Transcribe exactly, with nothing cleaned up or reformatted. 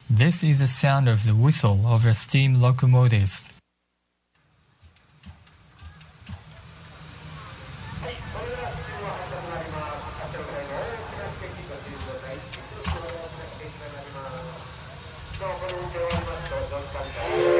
This is the sound of the whistle of a steam locomotive. Thank you.